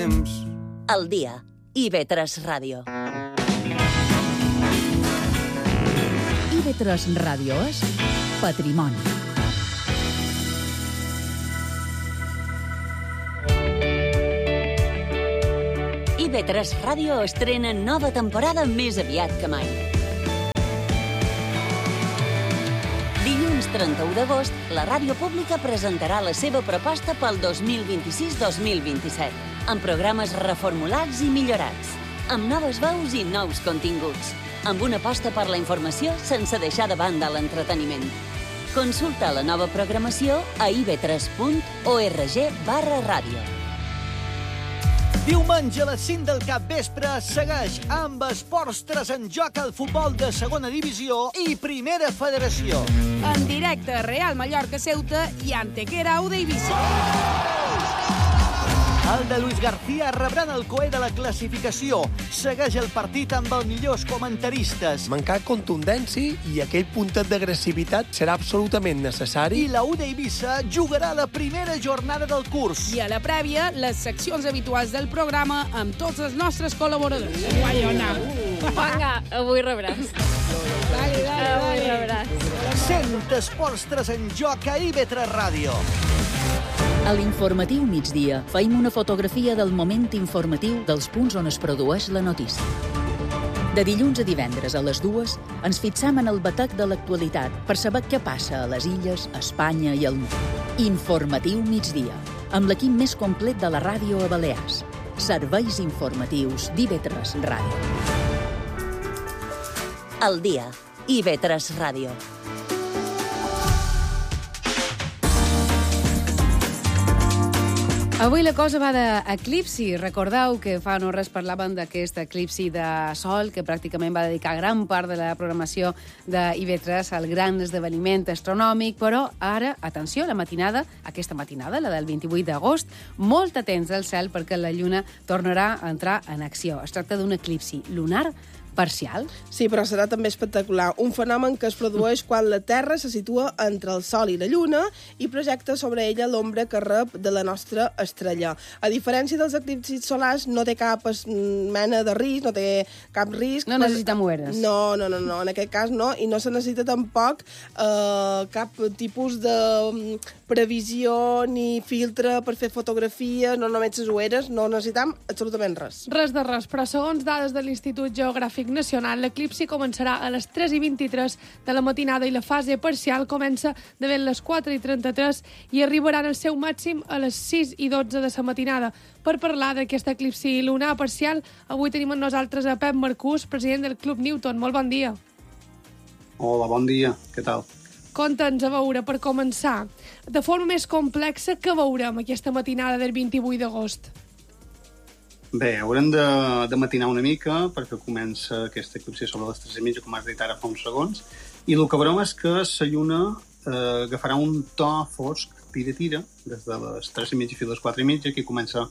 temps. El dia. IB3 Ràdio. IB3 Ràdio és patrimoni. IB3 Ràdio estrena nova temporada més aviat que mai. Dilluns 31 d'agost, la ràdio pública presentarà la seva proposta pel 2026-2027, amb programes reformulats i millorats, amb noves veus i nous continguts, amb una aposta per la informació sense deixar de banda l'entreteniment. Consulta la nova programació a ib3.org/ràdio. Diumenge a les 5 del capvespre segueix amb Esports 3 en joc al futbol de segona divisió i primera federació. En directe, Real Mallorca Ceuta i Antequera Aude Eivissa. El de Luis García rebran el coet de la classificació. Segueix el partit amb els millors comentaristes. Mancar contundència i aquell puntet d'agressivitat serà absolutament necessari. I la Aude Eivissa jugarà la primera jornada del curs. I a la prèvia, les seccions habituals del programa amb tots els nostres col·laboradors. Guaiona. Vinga, avui rebràs. Avui rebràs. Sent Esports 3 en joc a IB3 Ràdio. A l'informatiu migdia feim una fotografia del moment informatiu dels punts on es produeix la notícia. De dilluns a divendres a les 2 ens fixam en el batec de l'actualitat per saber què passa a les illes, a Espanya i al món. Informatiu migdia, amb l'equip més complet de la ràdio a Balears. Serveis informatius d'IB3 Ràdio. El dia. IB3 Ràdio. Avui la cosa va d'eclipsi. Recordeu que fa no res parlàvem d'aquest eclipsi de sol que pràcticament va dedicar gran part de la programació de IB3 al gran esdeveniment astronòmic, però ara, atenció, la matinada, aquesta matinada, la del 28 d'agost, molt atents al cel perquè la lluna tornarà a entrar en acció. Es tracta d'un eclipsi lunar parcial. Sí, però serà també espectacular. Un fenomen que es produeix quan la Terra se situa entre el Sol i la Lluna i projecta sobre ella l'ombra que rep de la nostra estrella. A diferència dels eclipsis solars, no té cap mena de risc, no té cap risc. No necessita mueres. No, en aquest cas no, i no se necessita tampoc cap tipus de previsió ni filtre per fer fotografies, no només les ulleres, no necessitam absolutament res. Res de res, però segons dades de l'Institut Geogràfic Nacional, l'eclipsi començarà a les 3:23 de la matinada i la fase parcial comença de ben les 4:33 i arribarà al seu màxim a les 6:12 de la matinada. Per parlar d'aquest eclipsi lunar parcial, avui tenim amb nosaltres a Pep Marcús, president del Club Newton. Molt bon dia. Hola, bon dia. Què tal? Conta'ns, a veure, per començar, de forma més complexa, què veurem aquesta matinada del 28 d'agost? Bé, haurem de matinar una mica perquè comença aquesta eclipsi sobre les 3:30, com has dit ara fa uns segons, i el que veurem és que la lluna agafarà un to fosc, tira, des de les 3:30 fins a les 4:30, que comença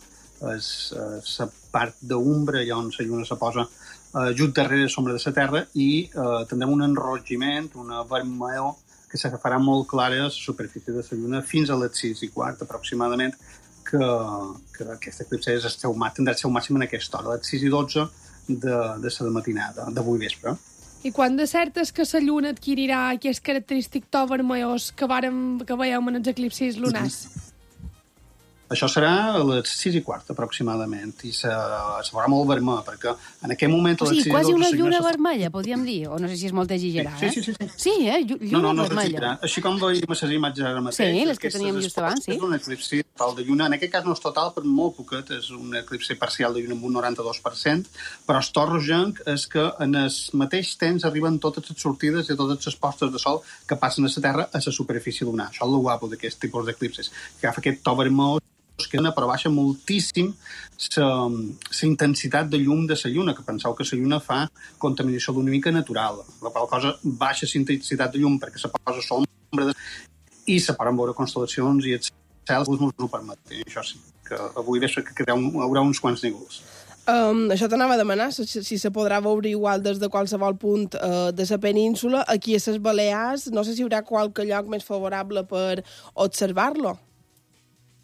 la part d'ombra, allà on la lluna se posa just darrere l'ombra de la Terra, i tindrem un enrogiment, una vermellor, que s'agafarà molt clara a la superfície de la lluna fins a les 6:15 aproximadament, que aquesta eclipsi tindrà el seu màxim en aquesta hora, a les 6:12 de la matinada, d'avui vespre. I quan de cert és que la lluna adquirirà aquest característic to vermellós que veiem en els eclipsis lunars? Això serà a les 6:15 aproximadament, i se veurà molt vermell, perquè en aquell moment... O sigui, quasi una lluna vermella, podríem dir, o no sé si és molt exagerat, Sí. Sí, lluna vermella. Així com veiem les imatges ara mateix. Sí, les que teníem just abans, sí. És un eclipsi total de lluna, en aquest cas no és total, però molt poquet, és un eclipsi parcial de lluna amb un 92%, però el to rogenc és que en el mateix temps arriben totes les sortides i totes les postes de sol que passen a la Terra a la superfície lunar. Això és el guapo d'aquest tipus d'eclipsis, que agafa aquest to vermell, però baixa moltíssim la intensitat de llum de la lluna, que penseu que la lluna fa contaminació lumínica natural, la qual cosa baixa la intensitat de llum perquè se posa sombra i se poden veure constel·lacions i els cels no us ho permeten. Això sí, que avui vespre que haurà uns quants nívols. Això t'anava a demanar, si se podrà veure igual des de qualsevol punt de la península. Aquí a les Balears, no sé si hi haurà qualque lloc més favorable per observar-lo.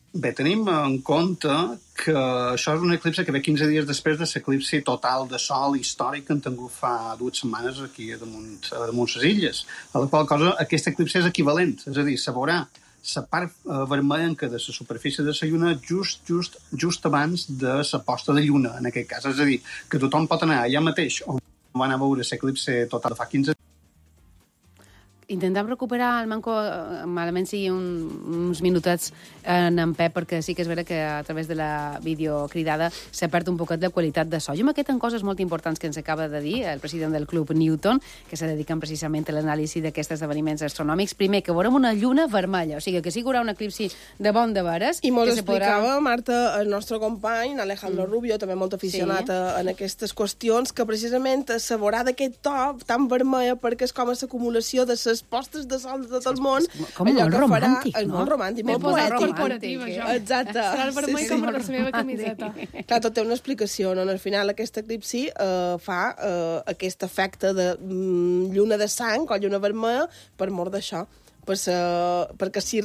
Bé, tenim en compte que això és un eclipse que ve 15 dies després de l'eclipsi total de sol històric que han tingut fa 2 setmanes aquí a damunt les illes. A la qual cosa aquest eclipse és equivalent, és a dir, se veurà la part vermellenca de la superfície de la lluna just abans de la posta de lluna, en aquest cas. És a dir, que tothom pot anar allà mateix on va anar a veure l'eclipse total de fa 15 dies. Intentem recuperar el Manco, malament sigui uns minutets en Pep, perquè sí que és vera que a través de la videocridada s'ha perd un poquet de qualitat de so. Jo me queden coses molt importants que ens acaba de dir el president del Club Newton, que se dediquen precisament a l'anàlisi d'aquests esdeveniments astronòmics. Primer, que veurem una lluna vermella, o sigui, que sí que hi haurà un eclipsi de bon de veres. I molt explicava, Marta, el nostre company, Alejandro Rubio, també molt aficionat en aquestes qüestions, que precisament se veurà d'aquest to tan vermella perquè és com a l'acumulació de les postes de sol de tot el món. Com molt romàntic, no? És molt romàntic, molt poètic. Exacte. Serà el vermell com la meva camiseta. Clar, tot té una explicació, no? Al final aquest eclipsi fa aquest efecte de lluna de sang o lluna vermella per mort d'això. Perquè s'hi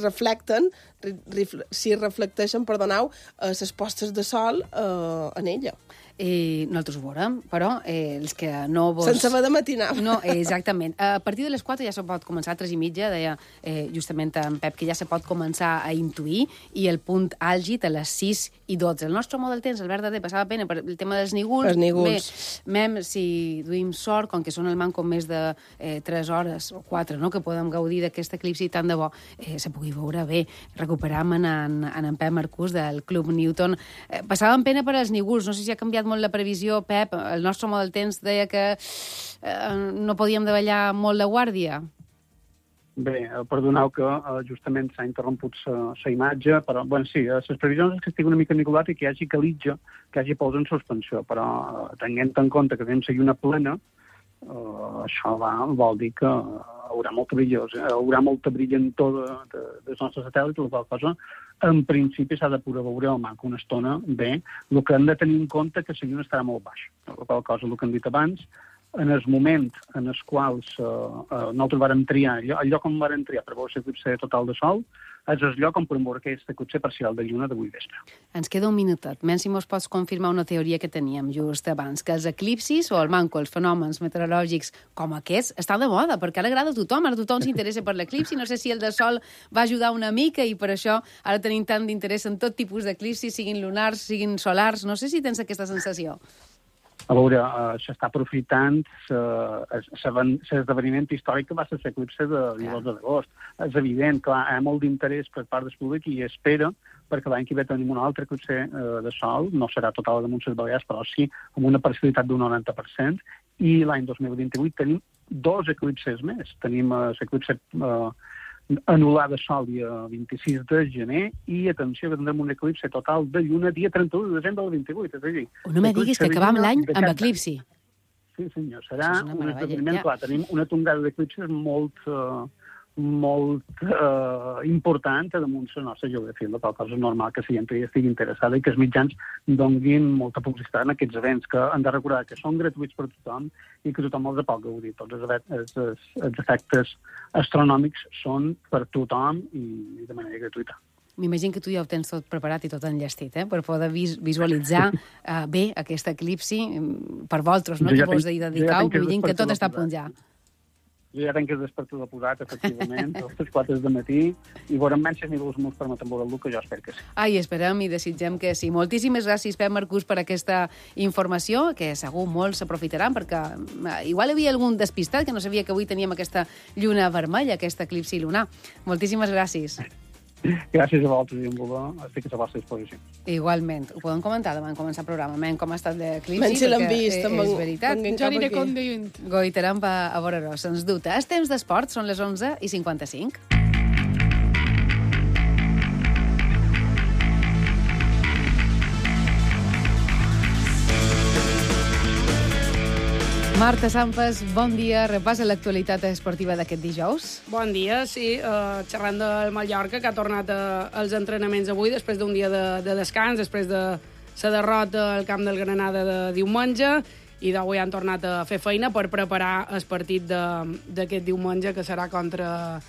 reflecteixen, perdoneu, les postes de sol en ella. Nosaltres ho veurem, però els que no vos... Sense haver de matinar. No, exactament. A partir de les 4 ja se pot començar, a 3:30, deia justament en Pep, que ja se pot començar a intuir, i el punt àlgid a les 6:12. El nostre model temps, Albert Darder, passava pena per el tema dels nígols. Els nígols. Bé, si duim sort, com que són el manco més de 3 hores o 4, no?, que podem gaudir d'aquest eclipsi tant de bo, se pugui veure bé. Recuperam en Pep Marcús del Club Newton. Passàvem pena per als nígols, no sé si ha canviat molt la previsió, Pep. El nostre model temps deia que no podíem davallar molt de guàrdia. Bé, perdoneu que justament s'ha interromput la imatge, però, bueno, sí, les previsions és que estigui una mica nicolat i que hi hagi calitja, que hi hagi pols en suspensió, però tenint en compte que tenim la lluna plena, això vol dir que haurà molta brillantor dels nostres satèl·lits, la qual cosa, en principi, s'ha de poder veure al manco una estona bé. El que hem de tenir en compte que la lluna estarà molt baixa. La qual cosa, el que hem dit abans, en el moment en els quals nosaltres vàrem triar, el lloc on vàrem triar per veure l'eclipse total de sol, és el lloc on podem veure aquest eclipse parcial de lluna d'avui vespre. Ens queda un minutet. Menys si mos pots confirmar una teoria que teníem just abans, que els eclipsis o el manco, els fenòmens meteorològics com aquests, estan de moda, perquè ara agrada a tothom, ara tothom s'interessa per l'eclipsi, no sé si el de sol va ajudar una mica i per això ara tenim tant d'interès en tot tipus d'eclipsis, siguin lunars, siguin solars, no sé si tens aquesta sensació. A veure, s'està aprofitant l'esdeveniment històric que va ser l'eclipse de 12 d'agost. És evident, clar, hi ha molt d'interès per part del públic i espera, perquè l'any que ve tenim un altre eclipse de sol, no serà total damunt les Balears, però sí amb una parcialitat d'un 90%, i l'any 2028 tenim 2 eclipses més. Tenim l'eclipse anul·lar de sol dia 26 de gener i, atenció, que tindrem un eclipse total de lluna dia 31 de desembre del 28. És a dir, no me diguis que acabam l'any amb eclipsi. Sí, senyor. Serà un esdeveniment, clar, tenim una tongada d'eclipses molt important damunt la nostra geografia, la qual cosa és normal que la gent estigui interessada i que els mitjans donguin molta publicitat en aquests events, que han de recordar que són gratuïts per tothom i que tothom els pot gaudir. Tots els efectes astronòmics són per tothom i de manera gratuïta. M'imagino que tu ja ho tens tot preparat i tot enllestit, per poder visualitzar bé aquest eclipsi per vosaltres, no? Que vos dediqueu, m'imagino que tot està a punt ja. Jo ja tenc el despertador posat, efectivament, a les 4 del matí, i veurem menys si els meus permeten veure-lo, que jo espero que sí. Ai, esperem i desitgem que sí. Moltíssimes gràcies, Pep Marcús, per aquesta informació, que segur molts s'aprofitaran, perquè igual hi havia algun despistat que no sabia que avui teníem aquesta lluna vermella, aquest eclipsi lunar. Moltíssimes gràcies. Gràcies a vosaltres i en voler, estic a la vostra disposició. Igualment. Ho podem comentar demà en començar el programa, com ha estat l'eclipsi, menys si l'hem vist, és veritat. Jo aniré conduint. Goitaram a veure-ho, sens dubte. És temps d'esport, són les 11:55. Marta Sampas, bon dia. Repassa l'actualitat esportiva d'aquest dijous. Bon dia, sí. Xerrant del Mallorca, que ha tornat als entrenaments avui, després d'un dia de descans, després de la derrota al camp del Granada de diumenge, i d'avui han tornat a fer feina per preparar el partit d'aquest diumenge, que serà contra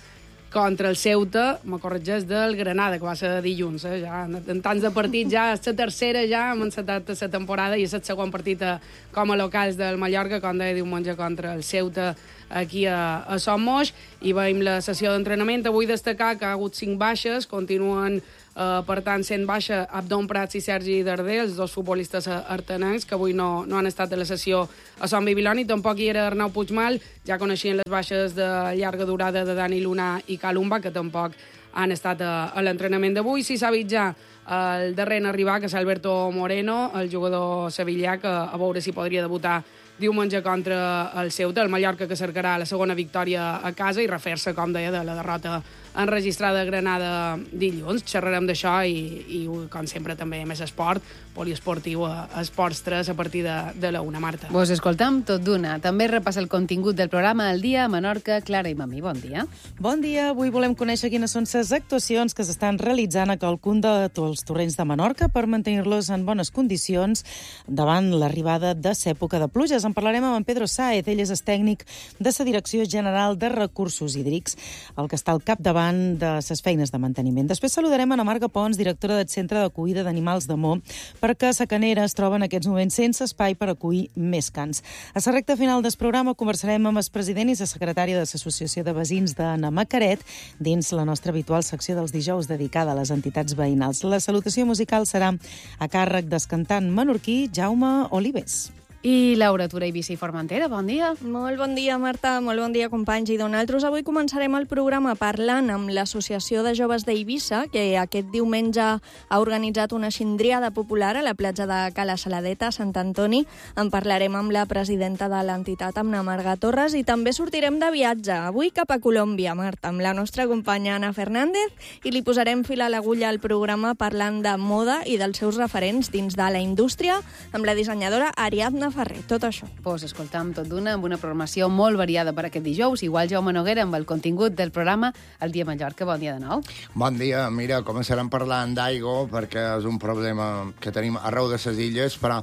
contra el Ceuta, me corregeix, del Granada, que va ser dilluns. Ja, en tants de partits, ja és la tercera, ja hem encetat la temporada, i és el segon partit com a locals del Mallorca, com deia diumenge, contra el Ceuta, aquí a Son Moix, i veiem la sessió d'entrenament. Vull destacar que ha hagut 5 baixes, continuen per tant, sent baixa Abdon Prats i Sergi Darder, els dos futbolistes artenencs, que avui no han estat a la sessió a Son Bibiloni. Tampoc hi era Arnau Puigmal, ja coneixien les baixes de llarga durada de Dani Luna i Calumba, que tampoc han estat a l'entrenament d'avui. Sí s'ha vist ja el darrer en arribar, que és Alberto Moreno, el jugador sevillà, que a veure si podria debutar diumenge contra el Ceuta, el Mallorca, que cercarà la segona victòria a casa i refer-se, com deia, de la derrota enregistrada a Granada dilluns. Xerrarem d'això i, com sempre, també més esport, poliesportiu a Esports 3 a partir de la 1, Marta. Vos escoltam tot d'una. També repassa el contingut del programa El Dia a Menorca. Clara i Mamí, bon dia. Bon dia. Avui volem conèixer quines són les actuacions que s'estan realitzant a qualcun dels torrents de Menorca per mantenir-los en bones condicions davant l'arribada de l'època de pluges. En parlarem amb en Pedro Sáez. Ell és el tècnic de la Direcció General de Recursos Hídrics, el que està al capdavant de les feines de manteniment. Després saludarem a Marga Pons, directora del Centre d'Acollida d'Animals de Mo, perquè a Canera es troba en aquests moments sense espai per acollir més cans. A la recta final del programa conversarem amb el president i la secretària de l'Associació de Veïns de Namacaret dins la nostra habitual secció dels dijous dedicada a les entitats veïnals. La salutació musical serà a càrrec del cantant menorquí Jaume Olives. I Laura Tura i Bici Formentera, bon dia. Molt bon dia, Marta, molt bon dia, companys. I nosaltres avui començarem el programa parlant amb l'Associació de Joves d'Eivissa, que aquest diumenge ha organitzat una xindriada popular a la platja de Cala Saladeta, a Sant Antoni. En parlarem amb la presidenta de l'entitat, amb la Marga Torres, i també sortirem de viatge, avui cap a Colòmbia, Marta, amb la nostra companya Ana Fernández, i li posarem fil a l'agulla al programa parlant de moda i dels seus referents dins de la indústria, amb la dissenyadora Ariadna Ferrer, tot això. Pues escoltam tot d'una, amb una programació molt variada per aquest dijous. Igual Jaume Noguera amb el contingut del programa El Dia Mallorca. Bon dia de nou. Bon dia. Mira, començarem parlant d'aigua, perquè és un problema que tenim arreu de les illes, però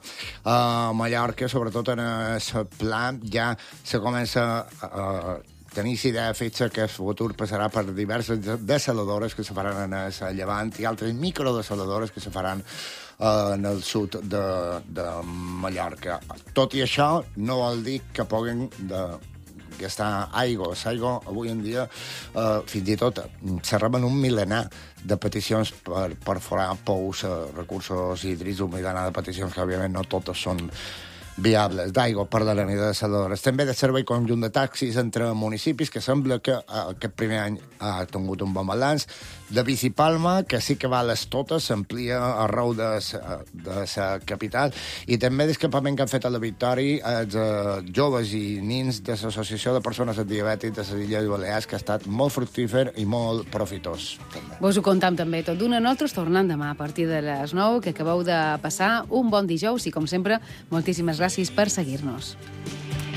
a Mallorca, sobretot en el pla, ja se comença a tenir idea fixa que el futur passarà per diverses desaladores que se faran en el Llevant i altres microdesaladores que se faran en el sud de Mallorca. Tot i això, no vol dir que puguin gastar aigua. L'aigua, avui en dia, fins i tot, se reben un milenar de peticions per perforar pous, recursos hídrics, un milenar de peticions que, òbviament, no totes són viables d'aigua per la nit de desaladores. També de servei conjunt de taxis entre municipis, que sembla que aquest primer any ha tingut un bon balanç. De Bicipalma, que sí que va a les totes, s'amplia arreu de la capital. I també l'escapament que han fet a la Victòria els joves i nins de l'Associació de Persones Diabètiques de les Illes Balears, que ha estat molt fructífer i molt profitós. També. Vos ho contam també tot d'una. Nosaltres tornant demà a partir de les 9, que acabeu de passar un bon dijous i, com sempre, moltíssimes gràcies per seguir-nos.